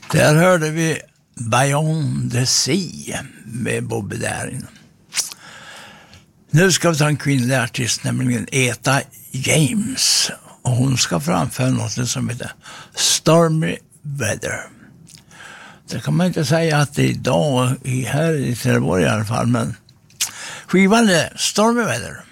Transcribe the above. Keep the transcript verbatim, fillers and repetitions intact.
Där hörde vi Beyond the Sea med Bobby Darin. Nu ska vi ta en kvinnlig artist, nämligen Etta James. Och hon ska framföra något som heter Stormy Weather. Det kan man inte säga att det är idag, här i Trelleborg i alla fall, men skivan är Stormy Weather.